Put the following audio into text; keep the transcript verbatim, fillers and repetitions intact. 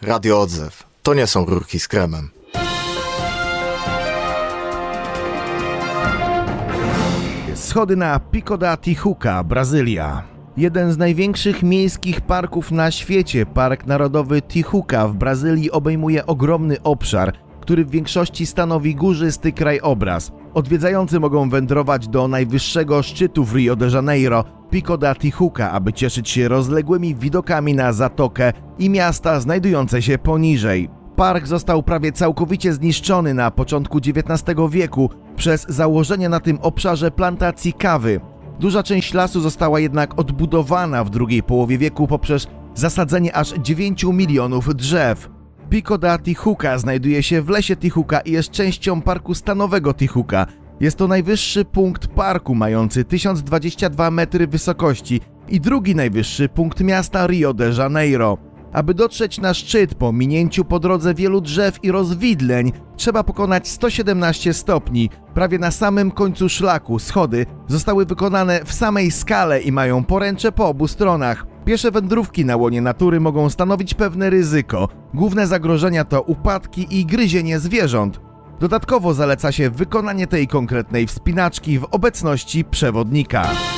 Radio Odzew. To nie są rurki z kremem. Schody na Pico da Tijuca, Brazylia. Jeden z największych miejskich parków na świecie, Park Narodowy Tijuca w Brazylii, obejmuje ogromny obszar, który w większości stanowi górzysty krajobraz. Odwiedzający mogą wędrować do najwyższego szczytu w Rio de Janeiro, Pico da Tijuca, aby cieszyć się rozległymi widokami na zatokę i miasta znajdujące się poniżej. Park został prawie całkowicie zniszczony na początku dziewiętnastego wieku przez założenie na tym obszarze plantacji kawy. Duża część lasu została jednak odbudowana w drugiej połowie wieku poprzez zasadzenie aż dziewięciu milionów drzew. Pico da Tijuca znajduje się w lesie Tijuca i jest częścią Parku Stanowego Tijuca. Jest to najwyższy punkt parku, mający tysiąc dwadzieścia dwa metry wysokości i drugi najwyższy punkt miasta Rio de Janeiro. Aby dotrzeć na szczyt po minięciu po drodze wielu drzew i rozwidleń, trzeba pokonać sto siedemnaście stopni. Prawie na samym końcu szlaku schody zostały wykonane w samej skale i mają poręcze po obu stronach. Piesze wędrówki na łonie natury mogą stanowić pewne ryzyko. Główne zagrożenia to upadki i gryzienie zwierząt. Dodatkowo zaleca się wykonanie tej konkretnej wspinaczki w obecności przewodnika.